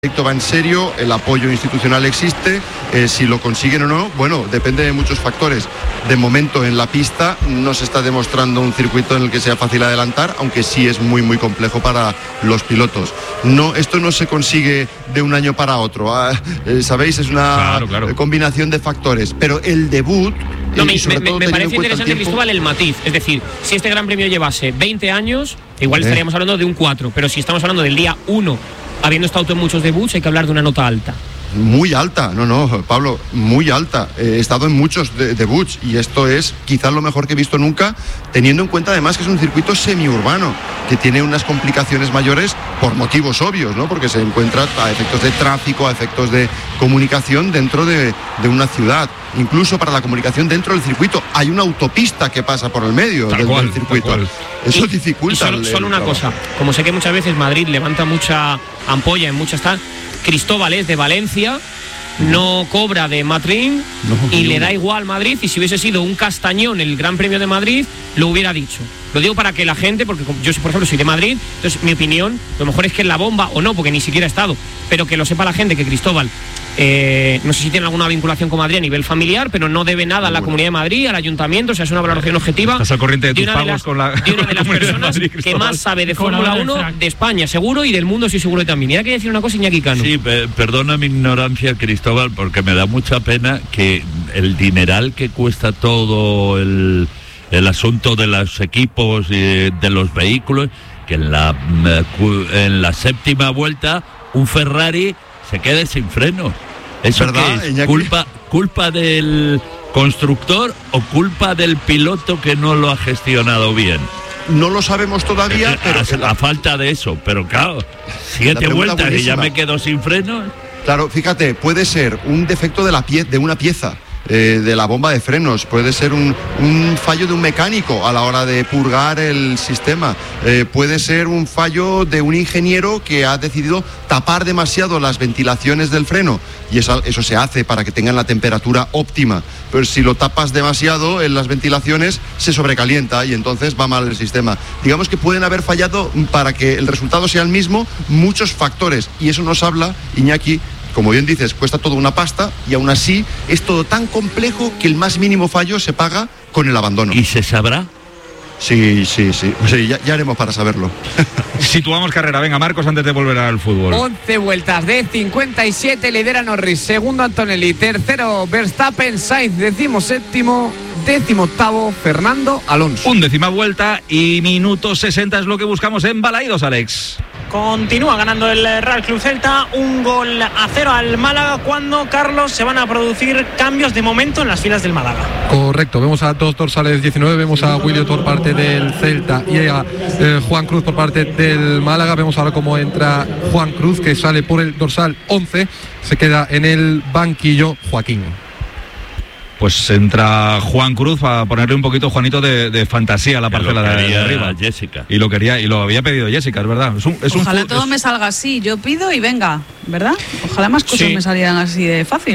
proyecto va en serio, el apoyo institucional existe, si lo consiguen o no, bueno, depende de muchos factores. De momento en la pista no se está demostrando un circuito en el que sea fácil adelantar, aunque sí es muy muy complejo para los pilotos. No, esto no se consigue de un año para otro, sabéis, es una combinación de factores, pero el debut... me parece interesante, Cristóbal, el matiz. Es decir, si este Gran Premio llevase 20 años, igual estaríamos hablando de un 4, pero si estamos hablando del día 1, habiendo estado en muchos debuts, hay que hablar de una nota alta. Muy alta, no, Pablo, muy alta. He estado en muchos debuts y esto es quizás lo mejor que he visto nunca, teniendo en cuenta además que es un circuito semiurbano, que tiene unas complicaciones mayores por motivos obvios, ¿no? Porque se encuentra a efectos de tráfico, a efectos de comunicación dentro de una ciudad. Incluso para la comunicación dentro del circuito hay una autopista que pasa por el medio del circuito. Eso dificulta. Solo una cosa, como sé que muchas veces Madrid levanta mucha ampolla en muchas tal, Cristóbal es de Valencia, no cobra de Madrid y le da igual Madrid, y si hubiese sido un Castañón el Gran Premio de Madrid, lo hubiera dicho. Lo digo para que la gente, porque yo por ejemplo soy de Madrid, entonces mi opinión, lo mejor es que en la bomba, o no, porque ni siquiera he estado, pero que lo sepa la gente, que Cristóbal, no sé si tiene alguna vinculación con Madrid a nivel familiar, pero no debe nada a la Comunidad de Madrid, al Ayuntamiento, o sea, es una valoración objetiva. Estás al corriente de tus pagos con la... de una de las personas que más sabe de Fórmula 1 de España, seguro, y del mundo estoy seguro también. Y hay que decir una cosa, Iñaki Cano. Sí, perdona mi ignorancia, Cristóbal, porque me da mucha pena que el dineral que cuesta todo el asunto de los equipos y de los vehículos, que en la séptima vuelta un Ferrari se quede sin freno. ¿Eso ¿verdad, qué es? ¿Culpa del constructor o culpa del piloto que no lo ha gestionado bien? No lo sabemos todavía, pero... A falta de eso, pero claro, 7 vueltas y ya me quedo sin freno. Claro, fíjate, puede ser un defecto de una pieza, de la bomba de frenos, puede ser un fallo de un mecánico a la hora de purgar el sistema, puede ser un fallo de un ingeniero que ha decidido tapar demasiado las ventilaciones del freno, y eso se hace para que tengan la temperatura óptima, pero si lo tapas demasiado en las ventilaciones se sobrecalienta y entonces va mal el sistema. Digamos que pueden haber fallado, para que el resultado sea el mismo, muchos factores, y eso nos habla, Iñaki, como bien dices, cuesta toda una pasta, y aún así es todo tan complejo que el más mínimo fallo se paga con el abandono. ¿Y se sabrá? Sí, ya haremos para saberlo. Situamos carrera, venga Marcos, antes de volver al fútbol. 11 vueltas de 57, lidera Norris, segundo Antonelli, tercero Verstappen, Sainz, 17º, 18º Fernando Alonso. 11ª vuelta y minuto 60 es lo que buscamos en Balaídos, Alex. Continúa ganando el Real Club Celta, 1-0 al Málaga, cuando, Carlos, se van a producir cambios de momento en las filas del Málaga. Correcto, vemos a dos dorsales 19, vemos a Williot por parte del Celta y a Juan Cruz por parte del Málaga. Vemos ahora cómo entra Juan Cruz, que sale por el dorsal 11, se queda en el banquillo Joaquín. Pues entra Juan Cruz para ponerle un poquito, Juanito, de fantasía a la parcela de arriba. Jessica. Y lo había pedido Jessica, es verdad. Ojalá todo me salga así, yo pido y venga, ¿verdad? Ojalá más cosas me salieran así de fácil.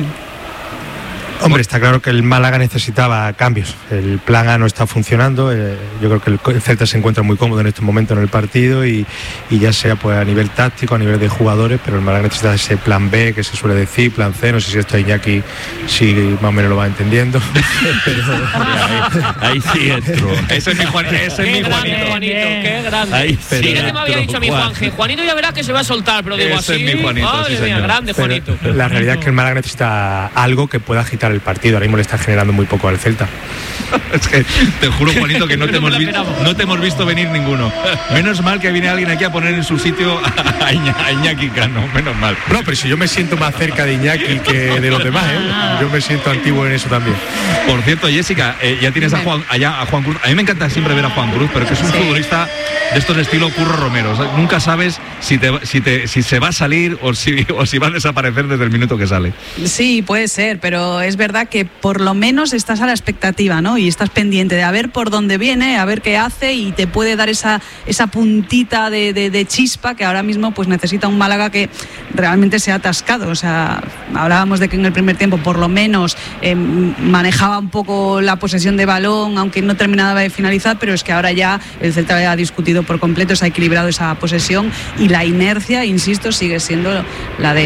Hombre, está claro que el Málaga necesitaba cambios. El plan A no está funcionando. Yo creo que el Celta se encuentra muy cómodo en este momento en el partido y ya sea pues a nivel táctico, a nivel de jugadores, pero el Málaga necesita ese plan B que se suele decir, plan C. No sé si esto Iñaki sí más o menos lo va entendiendo. Ahí sí entro. Ese es mi Juanito. Qué grande. Ahí sí. Mira que me había dicho mi Juanje. Juanito ya verá que se va a soltar, pero digo ese así. Es mi Juanito, madre mía, grande Juanito. La realidad es que el Málaga necesita algo que pueda agitar el partido. Ahora mismo le está generando muy poco al Celta. Es que te juro, Juanito, que no te hemos visto venir ninguno. Menos mal que viene alguien aquí a poner en su sitio a Iñaki Cano, menos mal. No, pero si yo me siento más cerca de Iñaki que de los demás, yo me siento antiguo en eso también. Por cierto, Jessica, ya tienes a Juan Cruz. A mí me encanta siempre ver a Juan Cruz, pero que es un futbolista de estos estilo Curro Romero. O sea, nunca sabes si se va a salir o si va a desaparecer desde el minuto que sale. Sí, puede ser, pero es es verdad que por lo menos estás a la expectativa, ¿no? Y estás pendiente de a ver por dónde viene, a ver qué hace, y te puede dar esa puntita de chispa que ahora mismo pues necesita un Málaga que realmente se ha atascado. O sea, hablábamos de que en el primer tiempo por lo menos manejaba un poco la posesión de balón, aunque no terminaba de finalizar, pero es que ahora ya el Celta ha discutido por completo, se ha equilibrado esa posesión y la inercia, insisto, sigue siendo la de